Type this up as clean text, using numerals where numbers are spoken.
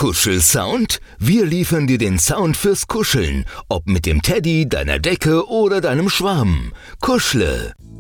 Kuschelsound? Wir liefern dir den Sound fürs Kuscheln, ob mit dem Teddy, deiner Decke oder deinem Schwarm. Kuschle.